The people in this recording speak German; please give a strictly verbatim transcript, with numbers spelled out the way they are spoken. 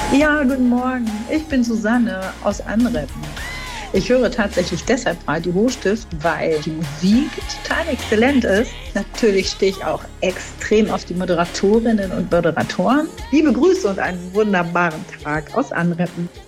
Ja, guten Morgen. Ich bin Susanne aus Anreppen. Ich höre tatsächlich deshalb Radio Hochstift, weil die Musik total exzellent ist. Natürlich stehe ich auch extrem auf die Moderatorinnen und Moderatoren. Liebe Grüße und einen wunderbaren Tag aus Anreppen.